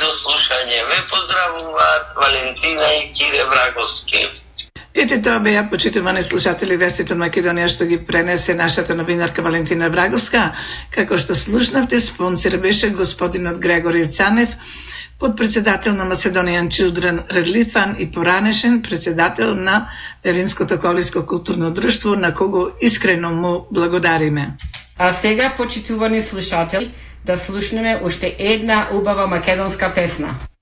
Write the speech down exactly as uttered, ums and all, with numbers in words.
до слушање. Ве поздравуваат Валентина и Кире Враговски. Ете тоа беа, почитувани слушатели, вестите од Македонија што ги пренесе нашата новинарка Валентина Враговска. Како што слушнавте, спонсор беше господинот Грегори Цанев, подпредседател на Macedonian Children Relief Fund и поранешен председател на Велинското колиско културно друштво, на кого искрено му благодариме. А сега, почитувани слушатели, да слушнеме уште една убава македонска песна.